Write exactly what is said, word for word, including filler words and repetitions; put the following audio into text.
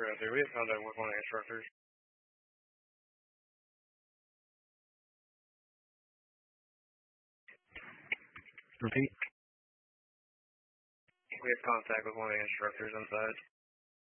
instructor out there. We have contact with one of the instructors. Repeat. We have contact with one of the instructors inside.